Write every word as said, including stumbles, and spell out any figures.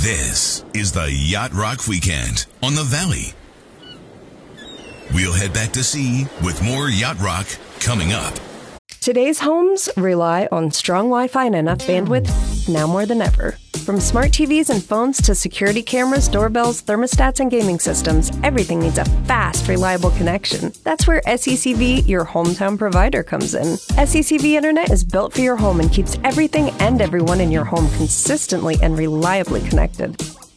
This is the Yacht Rock Weekend on the Valley. We'll head back to sea with more Yacht Rock coming up. Today's homes rely on strong Wi-Fi and enough bandwidth now more than ever. From smart T Vs and phones to security cameras, doorbells, thermostats, and gaming systems, everything needs a fast, reliable connection. That's where S E C V, your hometown provider, comes in. S E C V Internet is built for your home and keeps everything and everyone in your home consistently and reliably connected.